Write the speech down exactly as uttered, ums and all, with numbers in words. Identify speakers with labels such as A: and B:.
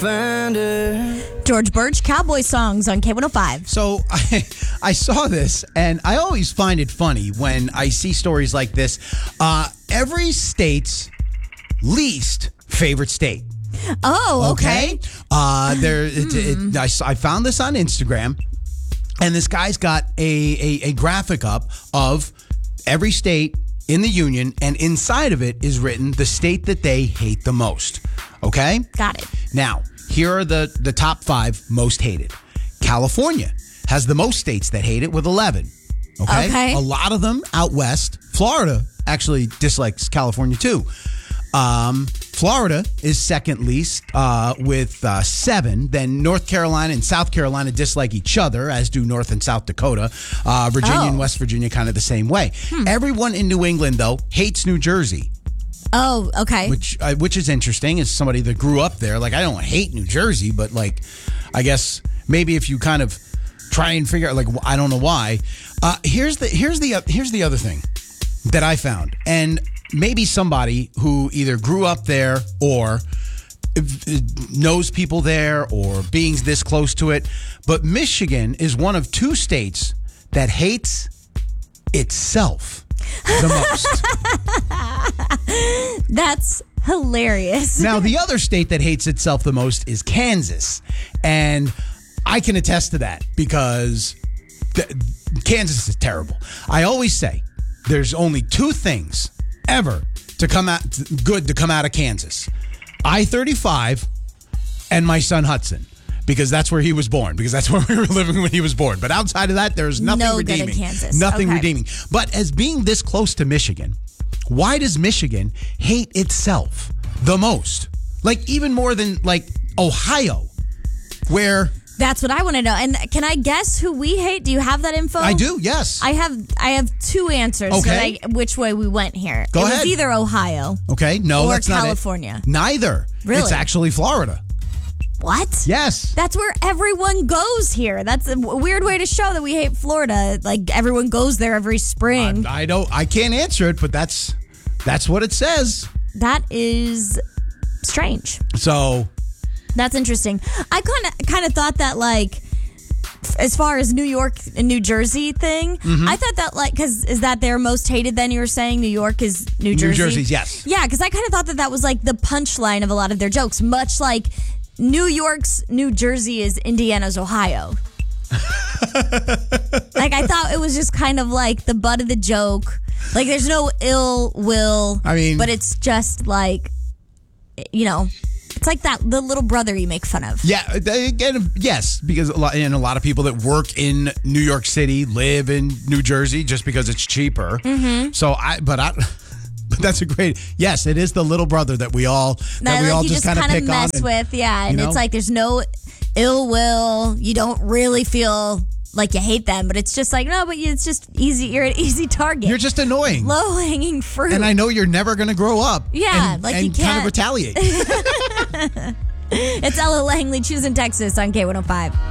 A: find her.
B: George Birch, Cowboy Songs on K one oh five.
C: So I, I saw this, and I always find it funny when I see stories like this. Uh, every state's least favorite state.
B: Oh, okay.
C: Okay. Uh, there, it, it, I, saw- I found this on Instagram, and this guy's got a, a, a graphic up of every state in the union, and inside of it is written the state that they hate the most. Okay?
B: Got it.
C: Now, here are the, the top five most hated. California has the most states that hate it with eleven. Okay?
B: Okay.
C: A lot of them out west. Florida actually dislikes California too. Um, Florida is second least uh, with uh, seven. Then North Carolina and South Carolina dislike each other, as do North and South Dakota. Uh, Virginia
B: Oh.
C: and West Virginia kind of the same way. Everyone in New England, though, hates New Jersey.
B: Oh, okay.
C: Which uh, which is interesting as somebody that grew up there. Like, I don't hate New Jersey, but like, I guess maybe if you kind of try and figure out, like, I don't know why. Uh, here's the here's the uh, here's the other thing that I found, and maybe somebody who either grew up there or knows people there or being this close to it. But Michigan is one of two states that hates itself the most.
B: That's hilarious.
C: Now, the other state that hates itself the most is Kansas. And I can attest to that because th- Kansas is terrible. I always say there's only two things ever to come out good to come out of Kansas. I thirty-five and my son Hudson. Because that's where he was born. Because that's where we were living when he was born. But outside of that, there's nothing
B: No good in
C: redeeming.
B: Kansas.
C: Nothing
B: Okay.
C: redeeming. But as being this close to Michigan, why does Michigan hate itself the most? Like, even more than, like, Ohio, where...
B: That's what I want to know. And can I guess who we hate? Do you have that info?
C: I do, yes.
B: I have I have two answers.
C: Okay.
B: So I, which way we went here?
C: Go
B: it
C: ahead.
B: was either Ohio.
C: Okay, no,
B: Or
C: that's not it.
B: California.
C: Neither.
B: Really?
C: It's actually Florida.
B: What?
C: Yes.
B: That's where everyone goes here. That's a w- weird way to show that we hate Florida. Like, everyone goes there every spring.
C: I don't. I can't answer it, but that's that's what it says.
B: That is strange.
C: So
B: That's interesting. I kind of kind of thought that, like, f- as far as New York and New Jersey thing,
C: Mm-hmm.
B: I thought that, like, because is that their most hated then? You were saying New York is New Jersey?
C: New Jersey's, yes.
B: Yeah, because I kind of thought that that was, like, the punchline of a lot of their jokes, much like New York's New Jersey is Indiana's Ohio. Like, I thought it was just kind of like the butt of the joke. Like, there's no ill will.
C: I mean-
B: but it's just like, you know, it's like that the little brother you make fun of.
C: yeah, they- again, yes, because a lot, and a lot of people that work in New York City live in New Jersey just because it's cheaper. Mm-hmm. So I, but I. But that's a great, yes, it is the little brother that we all that,
B: That,
C: we
B: like,
C: all
B: you
C: just
B: just
C: kind of
B: kind
C: pick
B: of
C: on.
B: mess
C: and-
B: with, yeah. And
C: you know?
B: it's like there's no ill will. You don't really feel like you hate them, but it's just like, no, but you- it's just easy. You're an easy target.
C: You're just annoying.
B: low hanging fruit.
C: And I know you're never going to grow up.
B: Yeah,
C: and,
B: like
C: and
B: you
C: kind of
B: can't.
C: retaliate.
B: It's Ella Langley, Choosing Texas on K one oh five.